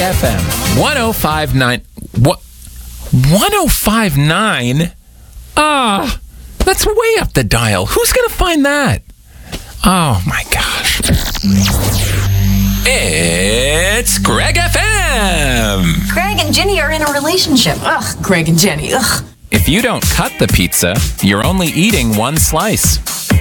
FM 105.9. What? 105.9? Ah, that's way up the dial. Who's going to find that? Oh, my gosh. It's Greg FM. Greg and Jenny are in a relationship. Ugh, Greg and Jenny. Ugh. If you don't cut the pizza, you're only eating one slice.